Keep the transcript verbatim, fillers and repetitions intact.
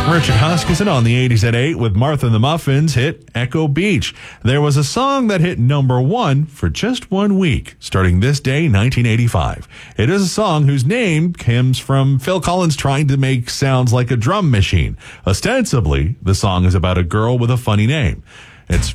Richard Huskisson on the eighties at eight with Martha and the Muffins hit Echo Beach. There was a song that hit number one for just one week, starting this day, nineteen eighty-five. It is a song whose name comes from Phil Collins trying to make sounds like a drum machine. Ostensibly, the song is about a girl with a funny name. It's